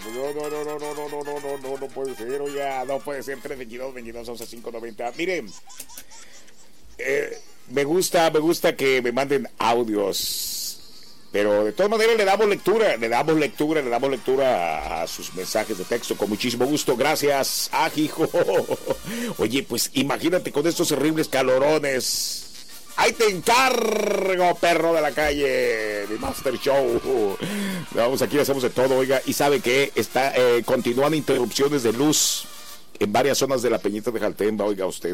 No puede ser, oiga, no puede ser. 322-22-11-590. Miren, me gusta que me manden audios, pero de todas maneras le damos lectura a sus mensajes de texto con muchísimo gusto. Gracias, hijo. Oye, pues imagínate con estos terribles calorones. Ahí te encargo, perro de la calle, mi Master Show. Vamos, aquí hacemos de todo, oiga. Y sabe que continúan interrupciones de luz en varias zonas de la Peñita de Jaltemba, oiga usted.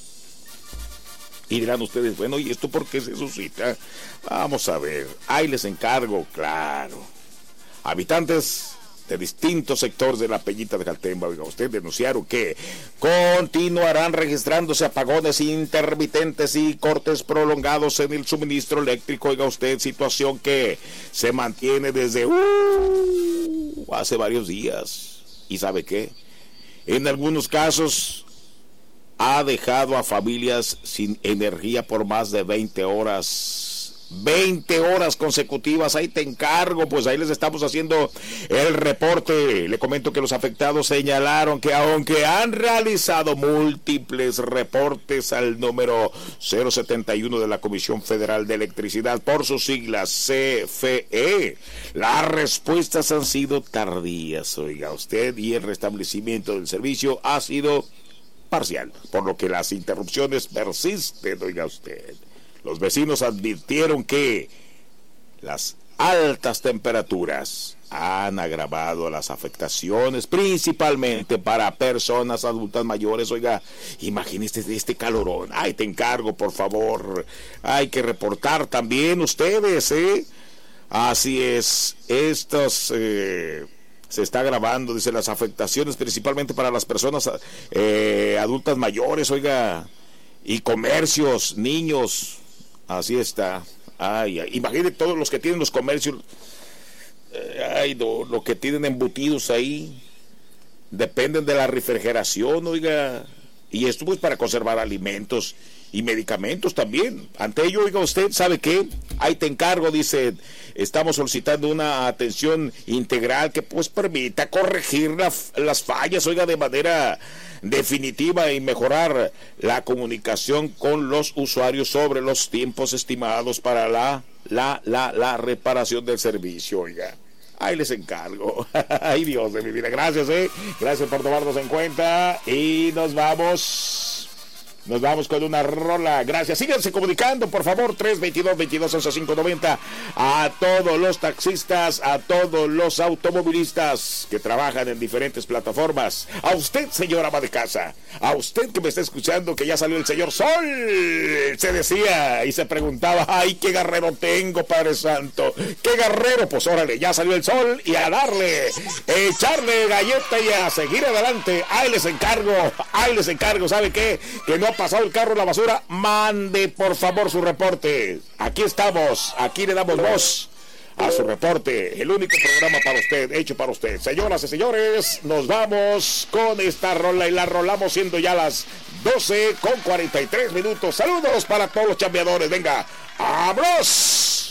Y dirán ustedes, bueno, ¿y esto por qué se suscita? Vamos a ver, ahí les encargo, claro. Habitantes de distintos sectores de la Peñita de Jaltemba, oiga usted, denunciaron que continuarán registrándose apagones intermitentes y cortes prolongados en el suministro eléctrico, oiga usted, situación que se mantiene desde hace varios días. ¿Y sabe qué? En algunos casos ha dejado a familias sin energía por más de 20 horas. 20 horas consecutivas, ahí te encargo, pues ahí les estamos haciendo el reporte. Le comento que los afectados señalaron que aunque han realizado múltiples reportes al número 071 de la Comisión Federal de Electricidad, por sus siglas CFE, las respuestas han sido tardías, oiga usted, y el restablecimiento del servicio ha sido parcial, por lo que las interrupciones persisten, oiga usted. Los vecinos advirtieron que las altas temperaturas han agravado las afectaciones, principalmente para personas adultas mayores. Oiga, imagínese este calorón. Ay, te encargo, por favor. Hay que reportar también ustedes, Así es, se está agravando, dice, las afectaciones, principalmente para las personas adultas mayores, oiga, y comercios, niños. Así está. Imagínate todos los que tienen los comercios, lo que tienen embutidos ahí, dependen de la refrigeración, oiga, y esto pues para conservar alimentos y medicamentos también. Ante ello, oiga usted, ¿sabe qué? Ahí te encargo, dice, estamos solicitando una atención integral que pues permita corregir las fallas, oiga, de manera definitiva y mejorar la comunicación con los usuarios sobre los tiempos estimados para la reparación del servicio, oiga. Ahí les encargo. Ay, Dios de mi vida. Gracias, Gracias por tomarnos en cuenta. Y nos vamos con una rola. Gracias. Síganse comunicando, por favor. 322-22-11-590. A todos los taxistas, a todos los automovilistas que trabajan en diferentes plataformas. A usted, señora ama de casa. A usted que me está escuchando, que ya salió el señor Sol. Se decía y se preguntaba, ay, qué guerrero tengo, Padre Santo. Qué guerrero. Pues órale, ya salió el sol y a darle, echarle galleta y a seguir adelante. Ahí les encargo. ¿Sabe qué? Que no ha pasado el carro en la basura. Mande por favor su reporte. Aquí estamos, aquí le damos voz a su reporte, el único programa para usted, hecho para usted. Señoras y señores, nos vamos con esta rola y la rolamos siendo ya las 12:43. Saludos para todos los chambeadores. Venga, ¡vámonos!